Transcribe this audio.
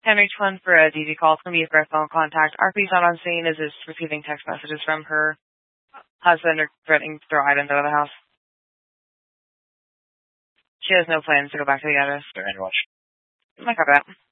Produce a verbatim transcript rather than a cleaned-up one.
Henry Twin for a D D call. It's going to be a direct phone contact. R P's not on scene as is receiving text messages from her husband or threatening to throw items out of the house. She has no plans to go back to the address. Very much. I copy that.